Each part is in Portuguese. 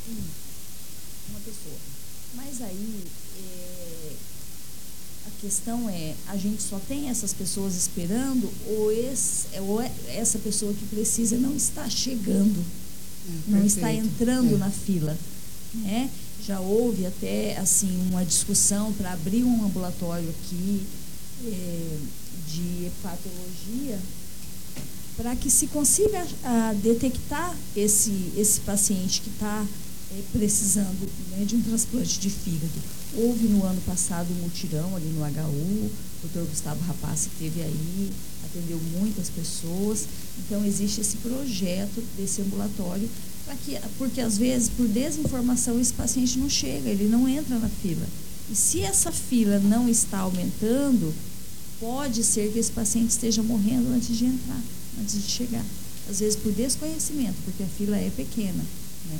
uma pessoa. Mas aí, a questão é, a gente só tem essas pessoas esperando ou essa pessoa que precisa não está chegando, não está entrando na fila, né? Já houve até, assim, uma discussão para abrir um ambulatório aqui de hepatologia, para que se consiga detectar esse paciente que está precisando, né, de um transplante de fígado. Houve no ano passado um mutirão ali no HU, o Dr. Gustavo Rapaz esteve aí, atendeu muitas pessoas. Então, existe esse projeto desse ambulatório, porque às vezes, por desinformação, esse paciente não chega, ele não entra na fila. E se essa fila não está aumentando, pode ser que esse paciente esteja morrendo antes de entrar, antes de chegar. Às vezes por desconhecimento, porque a fila é pequena, né?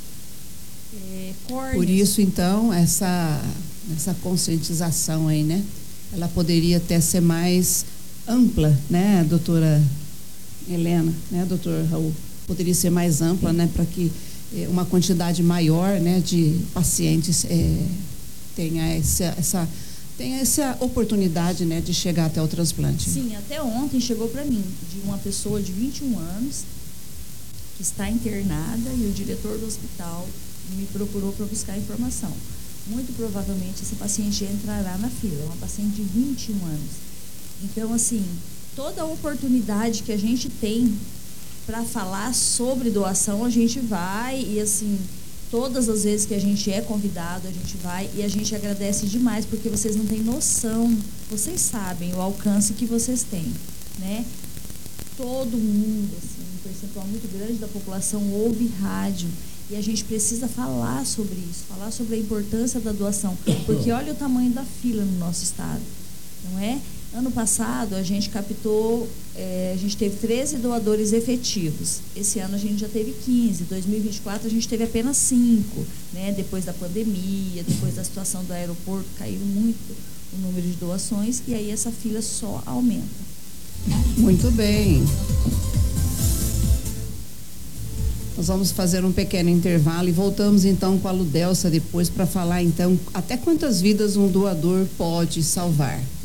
Por isso, então, essa conscientização aí, né? Ela poderia até ser mais ampla, né, doutora Helena, né, doutor Raul? Poderia ser mais ampla, né, para que uma quantidade maior, né, de pacientes tenha essa oportunidade, né, de chegar até o transplante. Sim, até ontem chegou para mim de uma pessoa de 21 anos que está internada e o diretor do hospital me procurou para buscar informação. Muito provavelmente essa paciente entrará na fila, uma paciente de 21 anos. Então, assim, toda a oportunidade que a gente tem para falar sobre doação, a gente vai, e assim, todas as vezes que a gente é convidado, a gente vai, e a gente agradece demais, porque vocês não têm noção, vocês sabem o alcance que vocês têm, né? Todo mundo, assim, um percentual muito grande da população ouve rádio, e a gente precisa falar sobre isso, falar sobre a importância da doação, porque olha o tamanho da fila no nosso estado, não é? Ano passado a gente captou, a gente teve 13 doadores efetivos. Esse ano a gente já teve 15. 2024 a gente teve apenas 5, né? Depois da pandemia, depois da situação do aeroporto, caiu muito o número de doações e aí essa fila só aumenta. Muito bem. Nós vamos fazer um pequeno intervalo e voltamos então com a Ludelsa depois para falar então até quantas vidas um doador pode salvar.